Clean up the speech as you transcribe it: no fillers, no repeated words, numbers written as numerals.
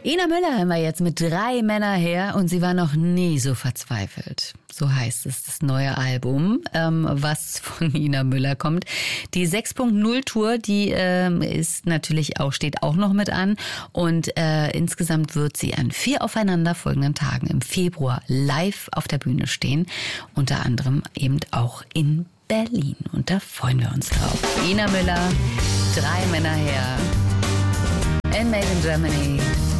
Ina Müller hören wir jetzt mit 3 Männer her und sie war noch nie so verzweifelt. So heißt es, das neue Album, was von Ina Müller kommt. Die 6.0 Tour, die steht auch noch mit an. Und insgesamt wird sie an 4 aufeinanderfolgenden Tagen im Februar live auf der Bühne stehen. Unter anderem eben auch in Berlin. Und da freuen wir uns drauf. Ina Müller, 3 Männer her. And Made in Germany.